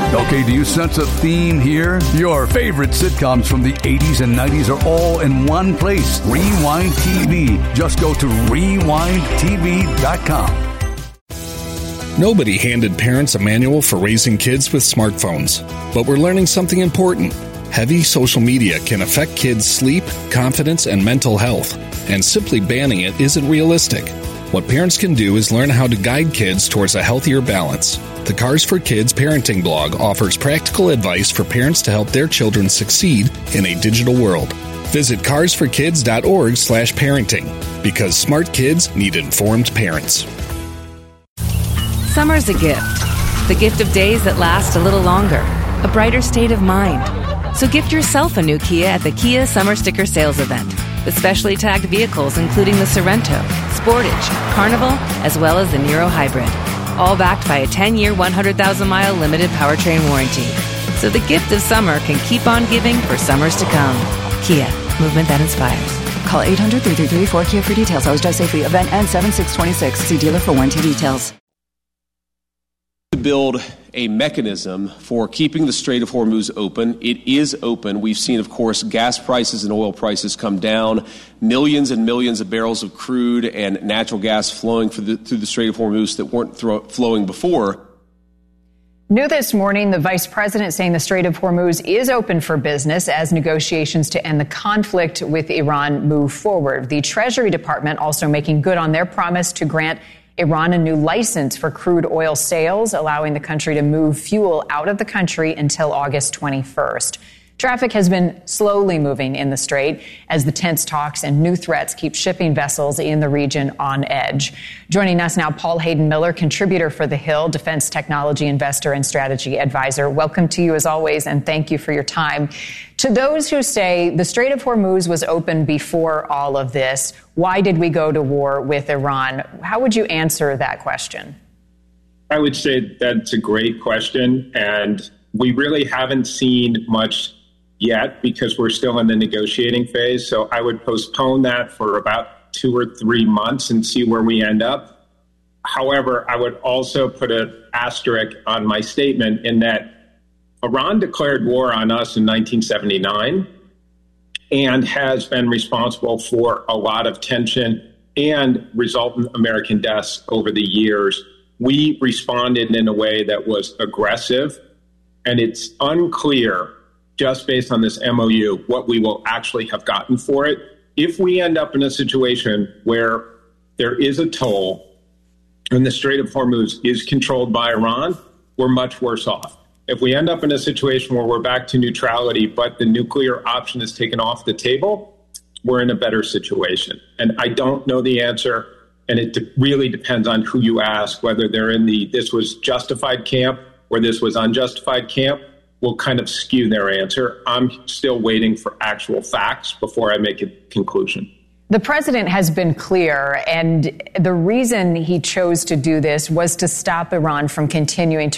Okay, do you sense a theme here? Your favorite sitcoms from the 80s and 90s are all in one place. Rewind TV. Just go to rewindtv.com. Nobody handed parents a manual for raising kids with smartphones. But we're learning something important. Heavy social media can affect kids' sleep, confidence, and mental health. And simply banning it isn't realistic. What parents can do is learn how to guide kids towards a healthier balance. The Cars for Kids parenting blog offers practical advice for parents to help their children succeed in a digital world. Visit carsforkids.org/parenting, because smart kids need informed parents. Summer's a gift. The gift of days that last a little longer. A brighter state of mind. So gift yourself a new Kia at the Kia Summer Sticker Sales Event. With specially tagged vehicles including the Sorento, Sportage, Carnival, as well as the Niro Hybrid. All backed by a 10-year, 100,000-mile limited powertrain warranty. So the gift of summer can keep on giving for summers to come. Kia, movement that inspires. Call 800-333-4KIA for details. Always drive safely. Event ends 7/6/26. See dealer for warranty details. To build a mechanism for keeping the Strait of Hormuz open. It is open. We've seen, of course, gas prices and oil prices come down, millions and millions of barrels of crude and natural gas flowing through the Strait of Hormuz that weren't flowing before. New this morning, the vice president saying the Strait of Hormuz is open for business as negotiations to end the conflict with Iran move forward. The Treasury Department also making good on their promise to grant Iran a new license for crude oil sales, allowing the country to move fuel out of the country until August 21st. Traffic has been slowly moving in the Strait as the tense talks and new threats keep shipping vessels in the region on edge. Joining us now, Paul Hayden Miller, contributor for The Hill, defense technology investor and strategy advisor. Welcome to you as always, and thank you for your time. To those who say the Strait of Hormuz was open before all of this, why did we go to war with Iran? How would you answer that question? I would say that's a great question, and we really haven't seen much yet because we're still in the negotiating phase. So I would postpone that for about 2 or 3 months and see where we end up. However, I would also put an asterisk on my statement in that Iran declared war on us in 1979 and has been responsible for a lot of tension and resultant American deaths over the years. We responded in a way that was aggressive, and it's unclear, just based on this MOU, what we will actually have gotten for it. If we end up in a situation where there is a toll and the Strait of Hormuz is controlled by Iran, we're much worse off. If we end up in a situation where we're back to neutrality, but the nuclear option is taken off the table, we're in a better situation. And I don't know the answer, and it really depends on who you ask, whether they're in the this was justified camp or this was unjustified camp. Will kind of skew their answer. I'm still waiting for actual facts before I make a conclusion. The president has been clear, and the reason he chose to do this was to stop Iran from continuing to